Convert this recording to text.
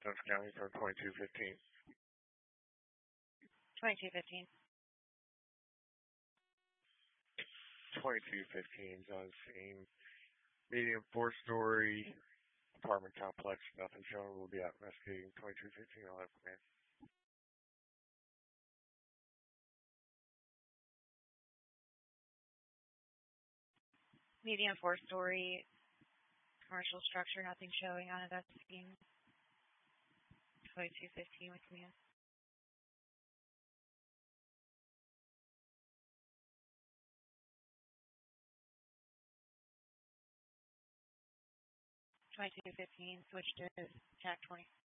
Dutch County for 2215. 2215. 2215 is on scene. Medium 4-story apartment complex. Nothing shown. We'll be out investigating 2215. I'll have command. Medium 4-story commercial structure. Nothing showing on it. That's scene. 2215 with command. 2215, switch to TAC 20.